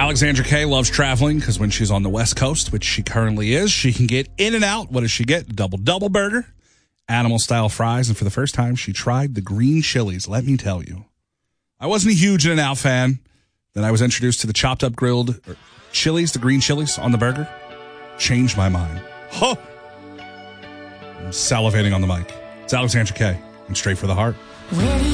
Alexandra Kay loves traveling because when she's on the West Coast, which she currently is, she can get in and out. What does she get? Double burger, animal-style fries, and for the first time, she tried the green chilies. Let me tell you. I wasn't a huge In-N-Out fan. Then I was introduced to the chopped up grilled chilies, the green chilies on the burger. Changed my mind. Huh. I'm salivating on the mic. It's Alexandra Kay and Straight for the Heart.